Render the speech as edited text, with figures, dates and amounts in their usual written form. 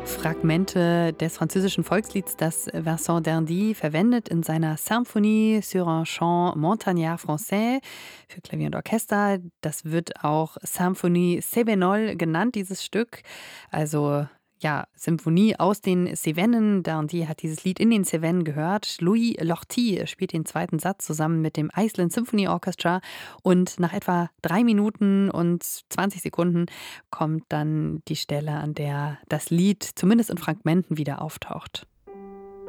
Fragmente des französischen Volkslieds, das Vincent d'Indy verwendet in seiner Symphonie sur un chant montagnard français für Klavier und Orchester. Das wird auch Symphonie Cévenol genannt, dieses Stück. Also ja, Symphonie aus den Cevennen. D'Indy hat dieses Lied in den Cevennen gehört. Louis Lorty spielt den zweiten Satz zusammen mit dem Iceland Symphony Orchestra. Und nach etwa 3 Minuten und 20 Sekunden kommt dann die Stelle, an der das Lied zumindest in Fragmenten wieder auftaucht.